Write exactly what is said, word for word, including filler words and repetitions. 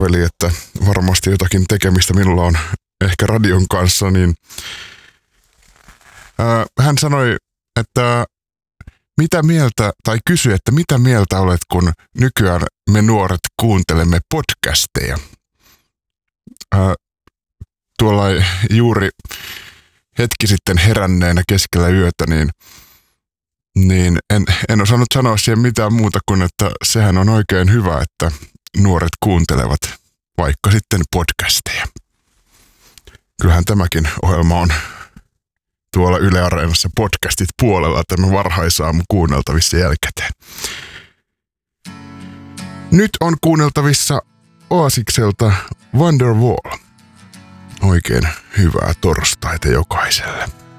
arveli, että varmasti jotakin tekemistä minulla on ehkä radion kanssa, niin ää, hän sanoi, että mitä mieltä, tai kysyi, että mitä mieltä olet, kun nykyään me nuoret kuuntelemme podcasteja. Ää, tuolla juuri hetki sitten heränneenä keskellä yötä, niin, niin en, en osannut sanoa siihen mitään muuta kuin, että sehän on oikein hyvä, että nuoret kuuntelevat vaikka sitten podcasteja. Kyllähän tämäkin ohjelma on tuolla Yle Areenassa podcastit puolella, tämä varhaisaamu kuunneltavissa jälkikäteen. Nyt on kuunneltavissa Oasikselta Wonderwall. Oikein hyvää torstaita jokaiselle.